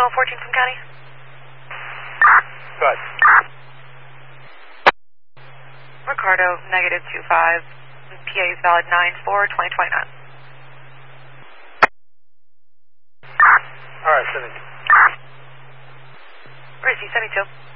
14 from County. Good. Ricardo, negative 25. PA is valid 9/4/2029. All right, 72. Where is he? 72.